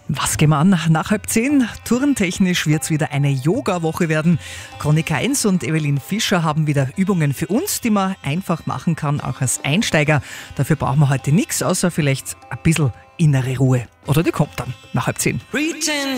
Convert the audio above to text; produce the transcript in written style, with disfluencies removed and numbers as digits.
Was gehen wir an? Nach 9:30. Tourentechnisch wird es wieder eine Yoga-Woche werden. Conny Kainz und Evelyn Fischer haben wieder Übungen für uns, die man einfach machen kann, auch als Einsteiger. Dafür brauchen wir heute nichts, außer vielleicht ein bisschen innere Ruhe. Oder die kommt dann nach 9:30.